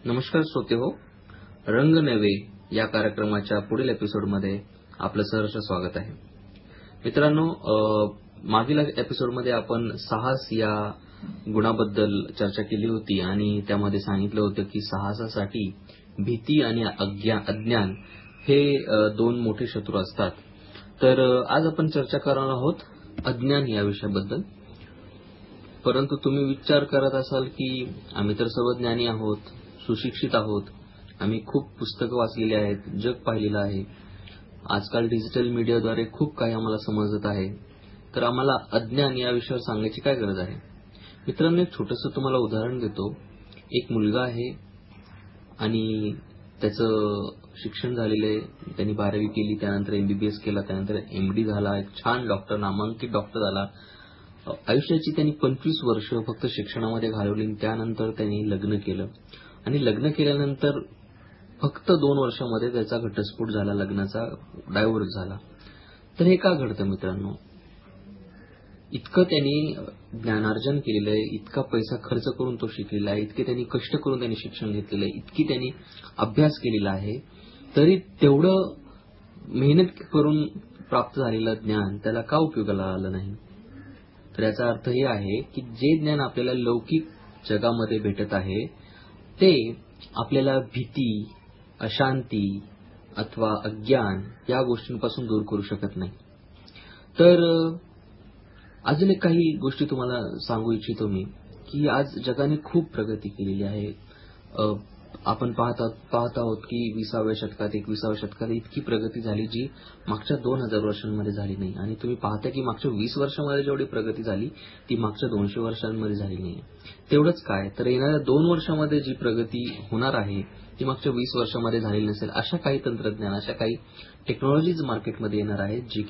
नमस्कार श्रोते हो, रंग नवे या कार्यक्रमाच्या पुढील एपिसोडमध्ये आपलं सहर्ष स्वागत आहे. मित्रांनो, मागील एपिसोडमध्ये आपण साहस या गुणाबद्दल चर्चा केली होती आणि त्यामध्ये सांगितलं होतं की साहसासाठी भीती आणि अज्ञान हे दोन मोठे शत्रू असतात. तर आज आपण चर्चा करणार आहोत अज्ञान या विषयाबद्दल. परंतु तुम्ही विचार करत असाल की आम्ही तर सर्व ज्ञानी आहोत, सुशिक्षित आहोत, आम्ही खूप पुस्तकं वाचलेली आहेत, जग पाहिलेलं आहे, आजकाल डिजिटल मीडियाद्वारे खूप काही आम्हाला समजत आहे, तर आम्हाला अज्ञान या विषयावर सांगायची काय गरज आहे. मित्रांनो, एक छोटंसं तुम्हाला उदाहरण देतो. एक मुलगा आहे आणि त्याचं शिक्षण झालेलं आहे. त्यांनी 12वी केली, त्यानंतर MBBS केला, त्यानंतर MD झाला, एक छान डॉक्टर, नामांकित डॉक्टर झाला. आयुष्याची त्यांनी 25 वर्ष फक्त शिक्षणामध्ये घालवली. त्यानंतर त्यांनी लग्न केलं आणि लग्न केल्यानंतर फक्त 2 वर्षामध्ये त्याचा घटस्फोट झाला, लग्नाचा डायव्होर्स झाला. तर हे का घडतं मित्रांनो? इतकं त्यांनी ज्ञानार्जन केलेलं आहे, इतका पैसा खर्च करून तो शिकलेला आहे, इतके त्यांनी कष्ट करून त्यांनी शिक्षण घेतलेलं आहे, इतकी त्यांनी अभ्यास केलेला आहे, तरी तेवढं मेहनत करून प्राप्त झालेलं ज्ञान त्याला का उपयोगाला आलं नाही? तर याचा अर्थ हे आहे की जे ज्ञान आपल्याला लौकिक जगामध्ये भेटत आहे ते आपल्याला भीती, अशांती अथवा अज्ञान या गोष्टींपासून दूर करू शकत नाही. तर अजून एक काही गोष्टी तुम्हाला सांगू इच्छितो मी की आज जगाने खूप प्रगती केलेली आहे. आपण पाहत आहोत की 20व्या शतकात 21व्या शतकात इतकी प्रगती झाली जी मागच्या 2000 वर्षांमध्ये झाली नाही. आणि तुम्ही पाहता की मागच्या 20 वर्षांमध्ये जेवढी प्रगती झाली ती मागच्या 200 वर्षांमध्ये झाली नाही. तेवढंच काय, तर येणाऱ्या 2 वर्षांमध्ये जी प्रगती होणार आहे ती मागच्या 20 वर्षांमध्ये झालेली नसेल. अशा काही तंत्रज्ञान, अशा काही टेक्नॉलॉजीज मार्केटमध्ये येणार आहेत जी